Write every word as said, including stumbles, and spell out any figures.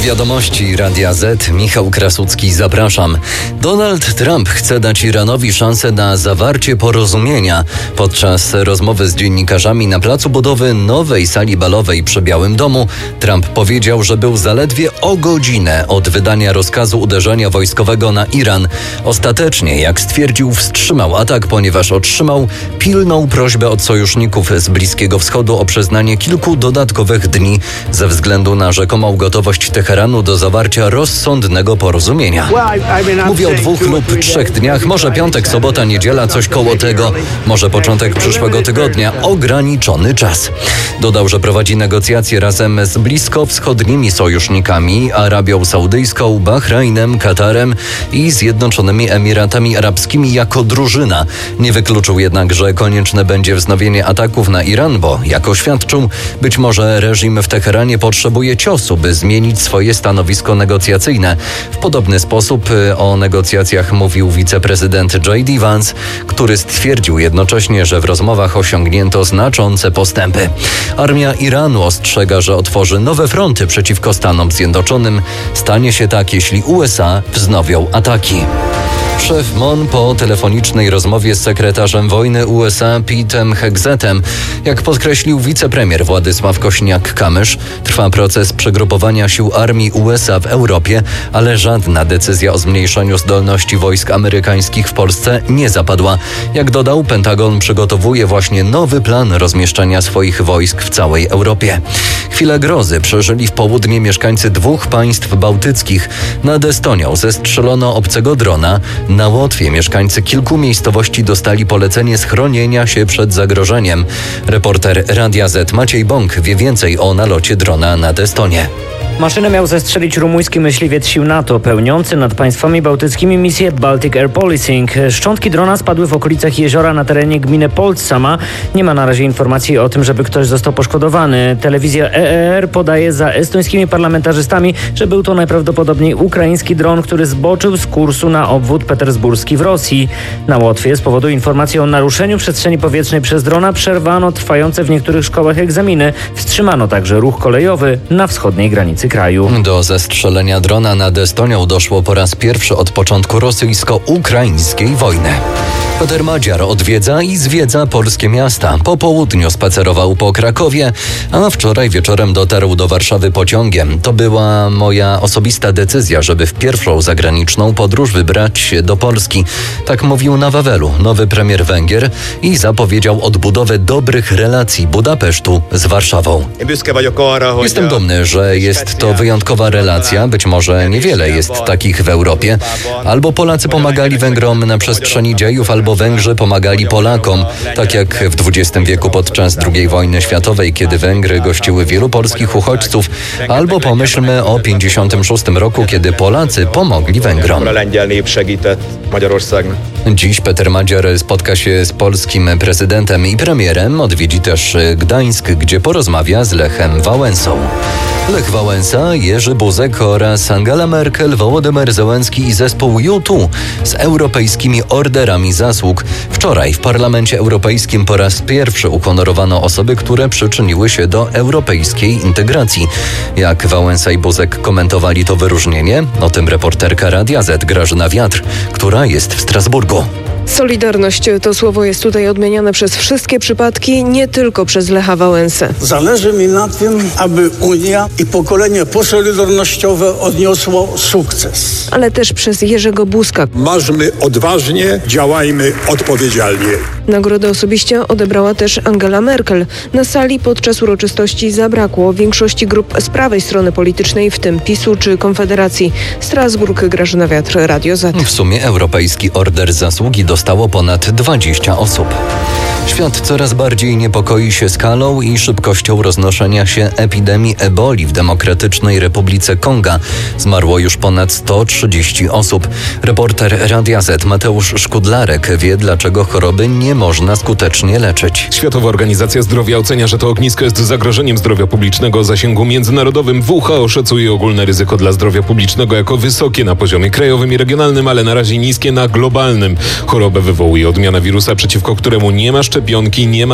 Wiadomości Radia Z. Michał Krasucki, zapraszam. Donald Trump chce dać Iranowi szansę na zawarcie porozumienia. Podczas rozmowy z dziennikarzami na placu budowy nowej sali balowej przy Białym Domu Trump powiedział, że był zaledwie o godzinę od wydania rozkazu uderzenia wojskowego na Iran. Ostatecznie, jak stwierdził, wstrzymał atak, ponieważ otrzymał pilną prośbę od sojuszników z Bliskiego Wschodu o przyznanie kilku dodatkowych dni ze względu na rzekomą gotowość Teheranu do zawarcia rozsądnego porozumienia. Mówię o dwóch lub trzech dniach, może piątek, sobota, niedziela, coś koło tego, może początek przyszłego tygodnia, ograniczony czas. Dodał, że prowadzi negocjacje razem z bliskowschodnimi sojusznikami, Arabią Saudyjską, Bahrajnem, Katarem i Zjednoczonymi Emiratami Arabskimi jako drużyna. Nie wykluczył jednak, że konieczne będzie wznowienie ataków na Iran, bo, jak oświadczył, być może reżim w Teheranie potrzebuje ciosu, by zmienić swoje stanowisko negocjacyjne. W podobny sposób o negocjacjach mówił wiceprezydent J D Vance, który stwierdził jednocześnie, że w rozmowach osiągnięto znaczące postępy. Armia Iranu ostrzega, że otworzy nowe fronty przeciwko Stanom Zjednoczonym. Stanie się tak, jeśli U S A wznowią ataki. Szef M O N po telefonicznej rozmowie z sekretarzem wojny U S A Pete'em Hegsethem, jak podkreślił wicepremier Władysław Kośniak-Kamysz, trwa proces przegrupowania sił armii U S A w Europie, ale żadna decyzja o zmniejszeniu zdolności wojsk amerykańskich w Polsce nie zapadła. Jak dodał, Pentagon przygotowuje właśnie nowy plan rozmieszczania swoich wojsk w całej Europie. Chwilę grozy przeżyli w południe mieszkańcy dwóch państw bałtyckich. Nad Estonią zestrzelono obcego drona. Na Łotwie mieszkańcy kilku miejscowości dostali polecenie schronienia się przed zagrożeniem. Reporter Radia Z Maciej Bąk wie więcej o nalocie drona nad Estonię. Maszynę miał zestrzelić rumuński myśliwiec sił NATO pełniący nad państwami bałtyckimi misję Baltic Air Policing. Szczątki drona spadły w okolicach jeziora na terenie gminy Poltsama. Nie ma na razie informacji o tym, żeby ktoś został poszkodowany. Telewizja E E R podaje za estońskimi parlamentarzystami, że był to najprawdopodobniej ukraiński dron, który zboczył z kursu na obwód petersburski w Rosji. Na Łotwie z powodu informacji o naruszeniu przestrzeni powietrznej przez drona przerwano trwające w niektórych szkołach egzaminy. Wstrzymano także ruch kolejowy na wschodniej granicy kraju. Do zestrzelenia drona nad Estonią doszło po raz pierwszy od początku rosyjsko-ukraińskiej wojny. Peter Madziar odwiedza i zwiedza polskie miasta. Po południu spacerował po Krakowie, a wczoraj wieczorem dotarł do Warszawy pociągiem. To była moja osobista decyzja, żeby w pierwszą zagraniczną podróż wybrać się do Polski. Tak mówił na Wawelu nowy premier Węgier i zapowiedział odbudowę dobrych relacji Budapesztu z Warszawą. Jestem dumny, że jest to wyjątkowa relacja. Być może niewiele jest takich w Europie. Albo Polacy pomagali Węgrom na przestrzeni dziejów, albo Węgrzy pomagali Polakom, tak jak w dwudziestym wieku podczas drugiej wojny światowej, kiedy Węgry gościły wielu polskich uchodźców, albo pomyślmy o pięćdziesiątym szóstym roku, kiedy Polacy pomogli Węgrom. Dziś Peter Madziar spotka się z polskim prezydentem i premierem, odwiedzi też Gdańsk, gdzie porozmawia z Lechem Wałęsą. Lech Wałęsa, Jerzy Buzek oraz Angela Merkel, Wołodymyr Zełenski i zespół U dwa z europejskimi orderami zasług. Wczoraj w Parlamencie Europejskim po raz pierwszy uhonorowano osoby, które przyczyniły się do europejskiej integracji. Jak Wałęsa i Buzek komentowali to wyróżnienie? O tym reporterka Radia Z Grażyna Wiatr, która jest w Strasburgu. Solidarność to słowo jest tutaj odmieniane przez wszystkie przypadki, nie tylko przez Lecha Wałęsę. Zależy mi na tym, aby Unia i pokolenie posolidarnościowe odniosło sukces. Ale też przez Jerzego Buzka. Marzmy odważnie, działajmy odpowiedzialnie. Nagrodę osobiście odebrała też Angela Merkel. Na sali podczas uroczystości zabrakło większości grup z prawej strony politycznej, w tym PiSu czy Konfederacji. Strasburg, Grażyna Wiatr, Radio Z. W sumie Europejski Order Zasługi dostało ponad dwadzieścia osób. Świat coraz bardziej niepokoi się skalą i szybkością roznoszenia się epidemii eboli w Demokratycznej Republice Konga. Zmarło już ponad sto trzydzieści osób. Reporter Radia Z Mateusz Szkudlarek wie, dlaczego choroby nie można skutecznie leczyć. Światowa Organizacja Zdrowia ocenia, że to ognisko jest zagrożeniem zdrowia publicznego o zasięgu międzynarodowym. W H O szacuje ogólne ryzyko dla zdrowia publicznego jako wysokie na poziomie krajowym i regionalnym, ale na razie niskie na globalnym. Chorobę wywołuje odmiana wirusa, przeciwko któremu nie ma szczepionki, nie ma